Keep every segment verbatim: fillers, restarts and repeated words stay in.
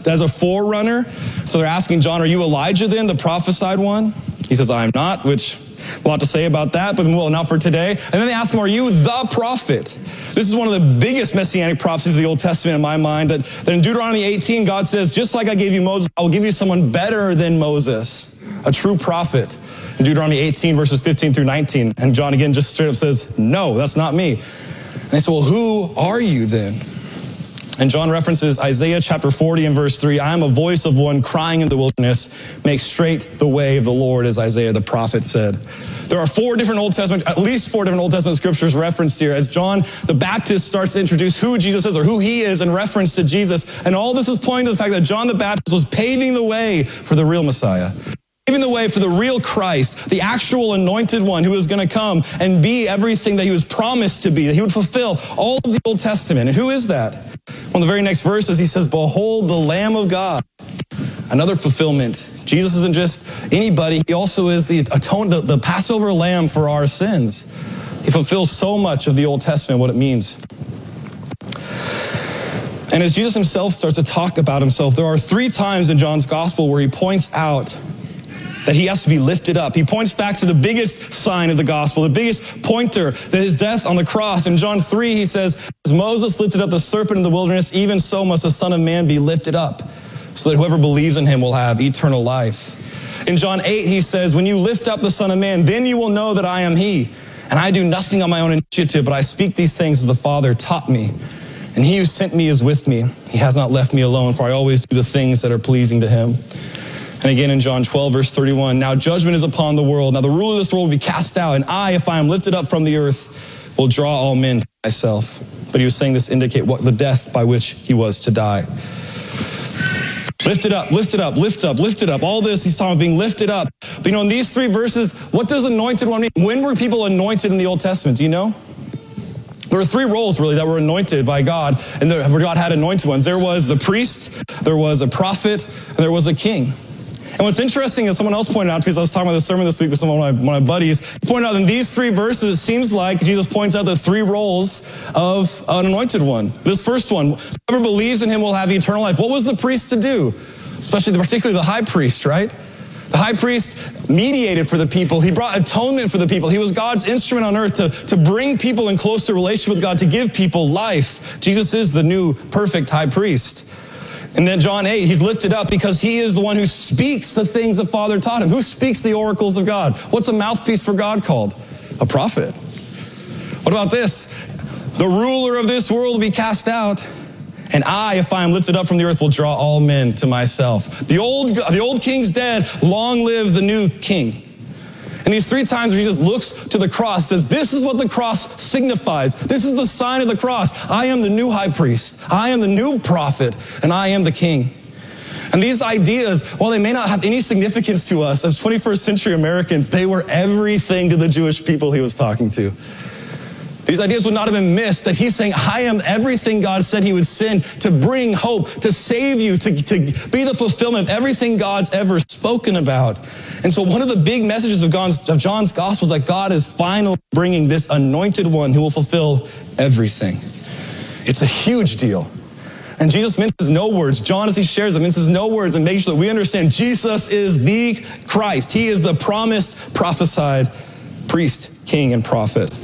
as a forerunner. So they're asking John, are you Elijah then, the prophesied one? He says, I am not, which a lot to say about that, but well, not for today. And then they ask him, are you the prophet? This is one of the biggest messianic prophecies of the Old Testament in my mind, that, that in Deuteronomy eighteen, God says, just like I gave you Moses, I will give you someone better than Moses, a true prophet. In Deuteronomy eighteen, verses fifteen through nineteen. And John again just straight up says, no, that's not me. And they say, well, who are you then? And John references Isaiah chapter forty and verse three. I am a voice of one crying in the wilderness, make straight the way of the Lord, as Isaiah the prophet said. There are four different Old Testament, at least four different Old Testament scriptures referenced here as John the Baptist starts to introduce who Jesus is or who he is in reference to Jesus. And all this is pointing to the fact that John the Baptist was paving the way for the real Messiah. Paving the way for the real Christ, the actual anointed one who is going to come and be everything that he was promised to be, that he would fulfill all of the Old Testament. And who is that? One of the very next verses, he says, behold the Lamb of God. Another fulfillment. Jesus isn't just anybody. He also is the atone, the, the Passover lamb for our sins. He fulfills so much of the Old Testament, what it means. And as Jesus himself starts to talk about himself, there are three times in John's gospel where he points out that he has to be lifted up. He points back to the biggest sign of the gospel, the biggest pointer, that his death on the cross. In John three, he says, as Moses lifted up the serpent in the wilderness, even so must the Son of Man be lifted up, so that whoever believes in him will have eternal life. In John eight, he says, when you lift up the Son of Man, then you will know that I am he. And I do nothing on my own initiative, but I speak these things as the Father taught me. And he who sent me is with me. He has not left me alone, for I always do the things that are pleasing to him. And again in John twelve, verse thirty-one, now judgment is upon the world. Now the ruler of this world will be cast out, and I, if I am lifted up from the earth, will draw all men to myself. But he was saying this to indicate what the death by which he was to die. Lift it up, lift it up, lift up, lift it up. All this, he's talking about being lifted up. But you know, in these three verses, what does anointed one mean? When were people anointed in the Old Testament? Do you know? There were three roles, really, that were anointed by God, and there, where God had anointed ones. There was the priest, there was a prophet, and there was a king. And what's interesting is someone else pointed out, because I was talking about this sermon this week with some of my, one of my buddies, he pointed out in these three verses, it seems like Jesus points out the three roles of an anointed one. This first one, whoever believes in him will have eternal life. What was the priest to do? Especially, particularly the high priest, right? The high priest mediated for the people. He brought atonement for the people. He was God's instrument on earth to, to bring people in closer relationship with God, to give people life. Jesus is the new perfect high priest. And then John eight, he's lifted up because he is the one who speaks the things the Father taught him. Who speaks the oracles of God? What's a mouthpiece for God called? A prophet. What about this? The ruler of this world will be cast out, and I, if I am lifted up from the earth, will draw all men to myself. The old, the old king's dead. Long live the new king. And these three times where Jesus looks to the cross, says, this is what the cross signifies. This is the sign of the cross. I am the new high priest. I am the new prophet, and I am the king. And these ideas, while they may not have any significance to us as twenty-first century Americans, they were everything to the Jewish people he was talking to. These ideas would not have been missed, that he's saying, I am everything God said he would send to bring hope, to save you, to, to be the fulfillment of everything God's ever spoken about. And so one of the big messages of John's, of John's gospel is that God is finally bringing this anointed one who will fulfill everything. It's a huge deal. And Jesus minces no words. John, as he shares them, minces no words and makes sure that we understand Jesus is the Christ. He is the promised, prophesied priest, king, and prophet.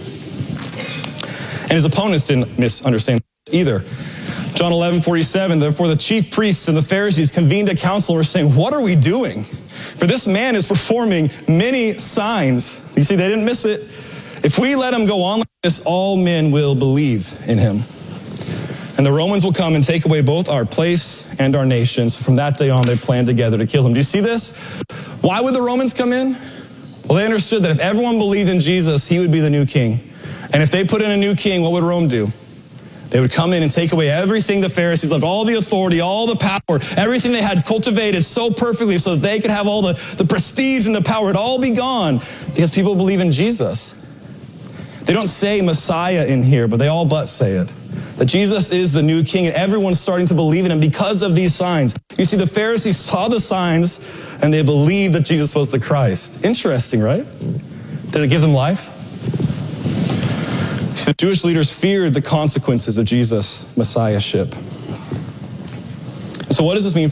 And his opponents didn't misunderstand either. John eleven forty-seven, therefore the chief priests and the Pharisees convened a council and were saying, what are we doing? For this man is performing many signs. You see, they didn't miss it. If we let him go on like this, all men will believe in him. And the Romans will come and take away both our place and our nations. From that day on, they planned together to kill him. Do you see this? Why would the Romans come in? Well, they understood that if everyone believed in Jesus, he would be the new king. And if they put in a new king, what would Rome do? They would come in and take away everything the Pharisees loved, all the authority, all the power, everything they had cultivated so perfectly so that they could have all the, the prestige and the power. It'd all be gone because people believe in Jesus. They don't say Messiah in here, but they all but say it. That Jesus is the new king, and everyone's starting to believe in him because of these signs. You see, the Pharisees saw the signs, and they believed that Jesus was the Christ. Interesting, right? Did it give them life? See, the Jewish leaders feared the consequences of Jesus' messiahship. So what does this mean